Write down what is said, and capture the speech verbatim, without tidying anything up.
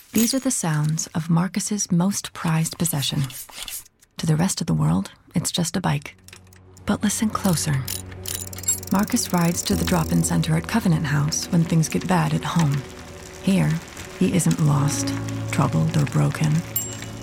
These are the sounds of Marcus's most prized possession. To the rest of the world, it's just a bike. But listen closer. Marcus rides to the drop-in center at Covenant House when things get bad at home. Here, he isn't lost, troubled, or broken.